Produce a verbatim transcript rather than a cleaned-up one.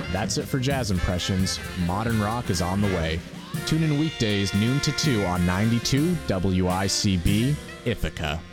That's it for Jazz Impressions. Modern rock is on the way. Tune in weekdays noon to two on ninety-two W I C B, Ithaca.